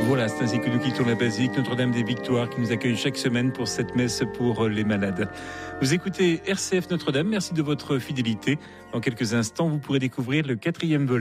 Voilà, c'est ainsi que nous quittons la basilique Notre-Dame des Victoires qui nous accueille chaque semaine pour cette messe pour les malades. Vous écoutez RCF Notre-Dame, merci de votre fidélité. Dans quelques instants, vous pourrez découvrir le 4e volet